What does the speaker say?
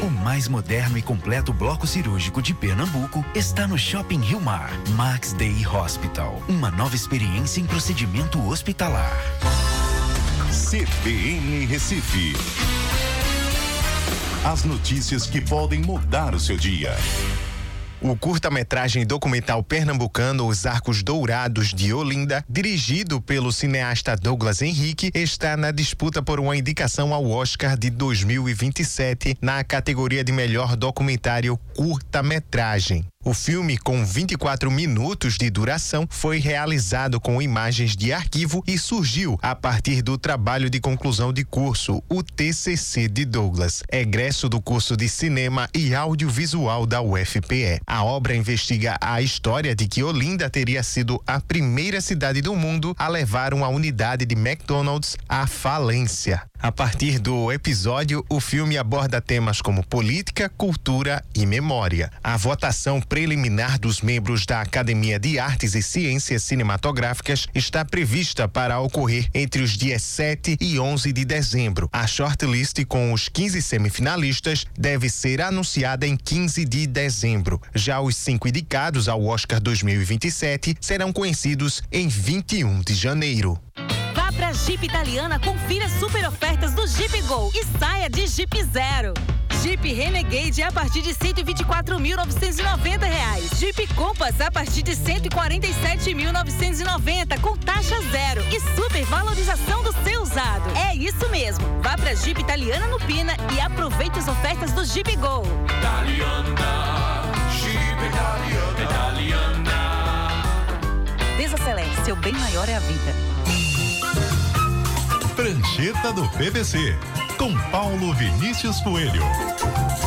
O mais moderno e completo bloco cirúrgico de Pernambuco está no Shopping Rio Mar. Max Day Hospital. Uma nova experiência em procedimento hospitalar. CBN Recife. As notícias que podem mudar o seu dia. O curta-metragem documental pernambucano Os Arcos Dourados de Olinda, dirigido pelo cineasta Douglas Henrique, está na disputa por uma indicação ao Oscar de 2027 na categoria de melhor documentário curta-metragem. O filme, com 24 minutos de duração, foi realizado com imagens de arquivo e surgiu a partir do trabalho de conclusão de curso, o TCC de Douglas, egresso do curso de Cinema e Audiovisual da UFPE. A obra investiga a história de que Olinda teria sido a primeira cidade do mundo a levar uma unidade de McDonald's à falência. A partir do episódio, o filme aborda temas como política, cultura e memória. A votação preliminar dos membros da Academia de Artes e Ciências Cinematográficas está prevista para ocorrer entre os dias 7 e 11 de dezembro. A shortlist com os 15 semifinalistas deve ser anunciada em 15 de dezembro. Já os 5 indicados ao Oscar 2027 serão conhecidos em 21 de janeiro. Vá pra Jeep Italiana, confira super ofertas do Jeep Go e saia de Jeep Zero. Jeep Renegade a partir de R$124.990. Jeep Compass a partir de R$147.990 com taxa zero e super valorização do seu usado. É isso mesmo. Vá pra Jeep Italiana no Pina e aproveite as ofertas do Jeep Go. Italiana, Jeep Italiana. Desacelere, seu bem maior é a vida. Prancheta do PVC, com Paulo Vinícius Coelho.